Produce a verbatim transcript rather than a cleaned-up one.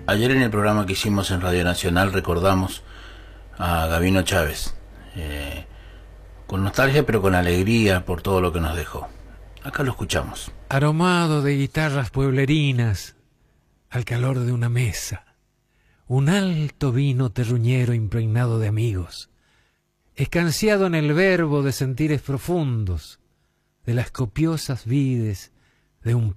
Ayer en el programa que hicimos en Radio Nacional recordamos a Gabino Chávez, eh, con nostalgia pero con alegría por todo lo que nos dejó. Acá lo escuchamos. Aromado de guitarras pueblerinas, al calor de una mesa, un alto vino terruñero impregnado de amigos, escanciado en el verbo de sentires profundos, de las copiosas vides de un